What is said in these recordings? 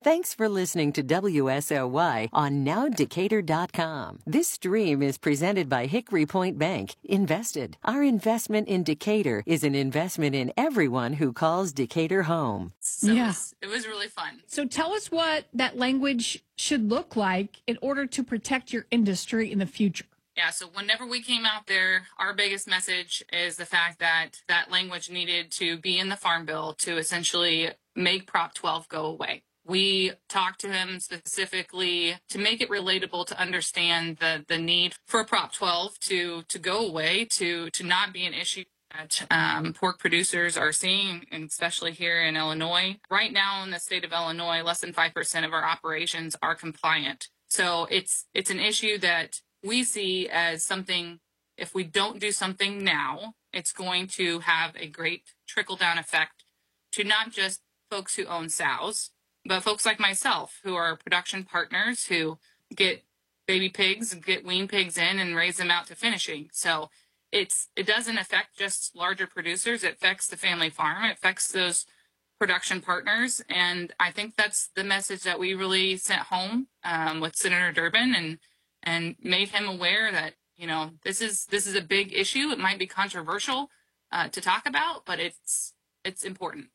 Thanks for listening to WSOY on NowDecatur.com. This stream is presented by Hickory Point Bank. Invested. Our investment in Decatur is an investment in everyone who calls Decatur home. So it was really fun. So tell us what that language should look like in order to protect your industry in the future. Yeah, so whenever we came out there, our biggest message is the fact that that language needed to be in the Farm Bill to essentially make Prop 12 go away. We talked to him specifically to make it relatable to understand the need for Prop 12 to go away, to not be an issue that pork producers are seeing, and especially here in Illinois. Right now in the state of Illinois, less than 5% of our operations are compliant. So it's an issue that we see as something, if we don't do something now, it's going to have a great trickle-down effect to not just folks who own sows, but folks like myself who are production partners who get baby pigs, get wean pigs in and raise them out to finishing. So it doesn't affect just larger producers. It affects the family farm. It affects those production partners. And I think that's the message that we really sent home with Senator Durbin and made him aware that, you know, this is a big issue. It might be controversial to talk about, but it's important.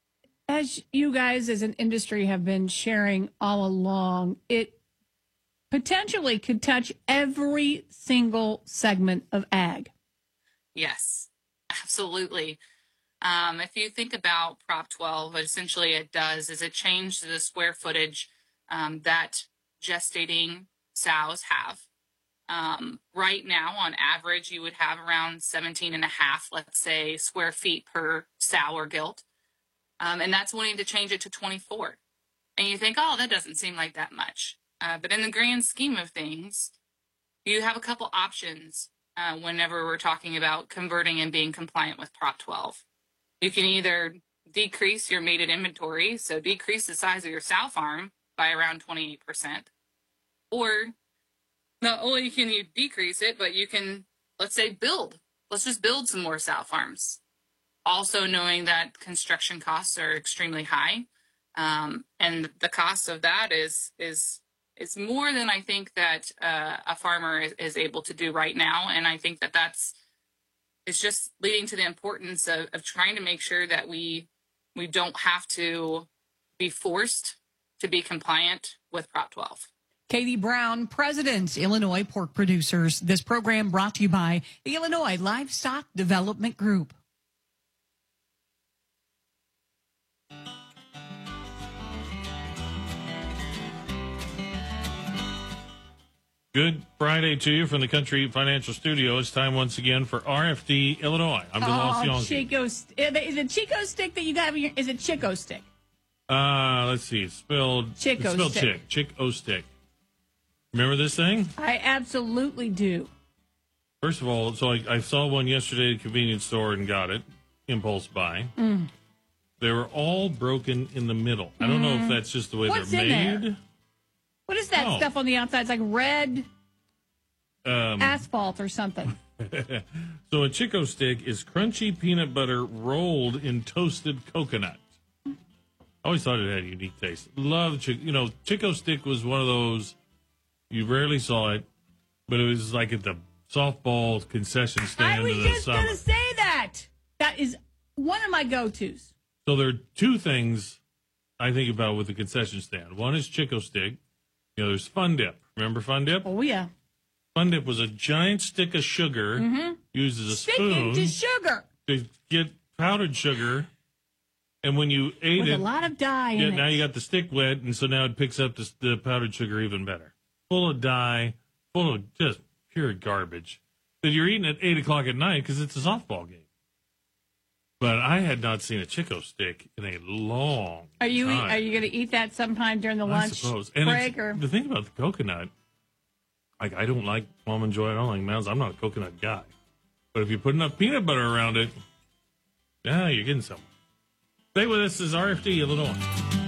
As you guys as an industry have been sharing all along, it potentially could touch every single segment of ag. Yes, absolutely. If you think about Prop 12, what essentially it does is it changed the square footage that gestating sows have. Right now, on average, you would have around 17 and a half, let's say, square feet per sow or gilt. And that's wanting to change it to 24. And you think, oh, that doesn't seem like that much. But in the grand scheme of things, you have a couple options whenever we're talking about converting and being compliant with Prop 12. You can either decrease your mated inventory, so decrease the size of your sow farm by around 28%. Or not only can you decrease it, but you can, let's say, let's just build some more sow farms. Also knowing that construction costs are extremely high, and the cost of that is more than I think that a farmer is able to do right now. And I think it's just leading to the importance of trying to make sure that we don't have to be forced to be compliant with Prop 12. Katie Brown, President, Illinois Pork Producers. This program brought to you by the Illinois Livestock Development Group. Good Friday to you from the Country Financial Studio. It's time once again for RFD Illinois. I'm DeLoss Yonke. Chico, is it Chico stick that you got? Is it Chico stick? Let's see. It's spelled Chick. Chick-O stick. Remember this thing? I absolutely do. First of all, so I saw one yesterday at a convenience store and got it. Impulse buy. They were all broken in the middle. I don't know if that's just the way they're made. There? What is that stuff on the outside? It's like red asphalt or something. So a Chico stick is crunchy peanut butter rolled in toasted coconut. I always thought it had a unique taste. Love Chico stick was one of those, you rarely saw it, but it was like at the softball concession stand. I was just going to say that. That is one of my go-tos. So there are two things I think about with the concession stand. One is Chico stick. There's Fun Dip. Remember Fun Dip? Oh, yeah. Fun Dip was a giant stick of sugar, used as a spoon. To sugar. To get powdered sugar. And when you ate with it. a lot of dye in it. Now you got the stick wet, and so now it picks up the powdered sugar even better. Full of dye, full of just pure garbage that you're eating at 8 o'clock at night because it's a softball game. But I had not seen a Chico stick in a long time. Are you going to eat that sometime during the lunch break? Or? The thing about the coconut, like I don't like Almond Joy, I don't like Mounds. I'm not a coconut guy. But if you put enough peanut butter around it, yeah, you're getting somewhere. Stay with us. This is RFD Illinois.